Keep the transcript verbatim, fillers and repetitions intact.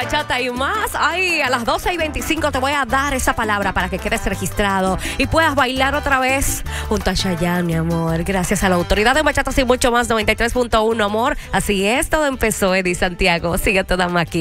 bachata y más. Ay, a las doce y veinticinco te voy a dar esa palabra para que quedes registrado y puedas bailar otra vez junto a Chayanne, mi amor. Gracias a la autoridad de bachatas y mucho más. Noventa y tres punto uno, amor. Así es, todo empezó, Eddie Santiago. Sigue toda máquina.